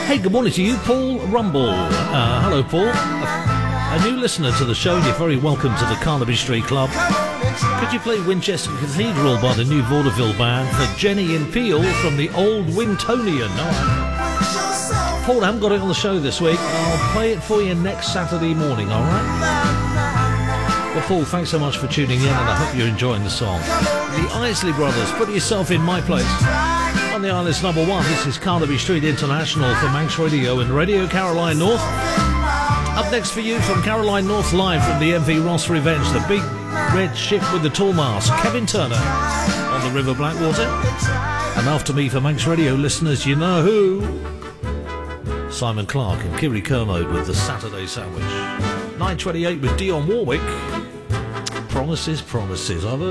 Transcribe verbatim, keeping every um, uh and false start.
Hey, good morning to you, Paul Rumble. Uh, hello, Paul. A, a new listener to the show, and you're very welcome to the Carnaby Street Club. Could you play Winchester Cathedral by the new Vaudeville Band for Jenny and Peel from the Old Wintonian? No, I... Paul, I haven't got it on the show this week. I'll play it for you next Saturday morning, all right? Well, Paul, thanks so much for tuning in, and I hope you're enjoying the song. The Isley Brothers, Put Yourself in My Place. On the island's number one, this is Carnaby Street International for Manx Radio and Radio Caroline North. Up next for you from Caroline North, live from the M V Ross Revenge, the big red ship with the tall mast, Kevin Turner on the River Blackwater. And after me for Manx Radio listeners, you know who? Simon Clark and Kiri Kermode with the Saturday Sandwich. nine twenty-eight with Dionne Warwick. Promises, promises. I've